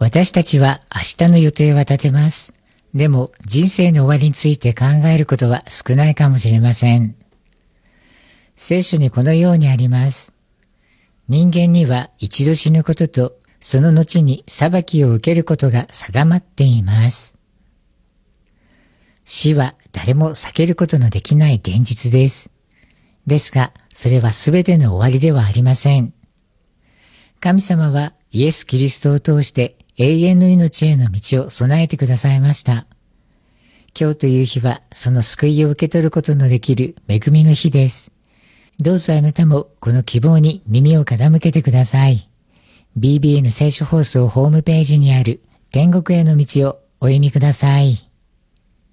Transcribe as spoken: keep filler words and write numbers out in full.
私たちは明日の予定は立てます。でも人生の終わりについて考えることは少ないかもしれません。聖書にこのようにあります。人間には一度死ぬことと、その後に裁きを受けることが定まっています。死は誰も避けることのできない現実です。ですが、それはすべての終わりではありません。神様はイエス・キリストを通して永遠の命への道を備えてくださいました。今日という日はその救いを受け取ることのできる恵みの日です。どうぞあなたもこの希望に耳を傾けてください。ビービーエヌ 聖書放送ホームページにある天国への道をお読みください。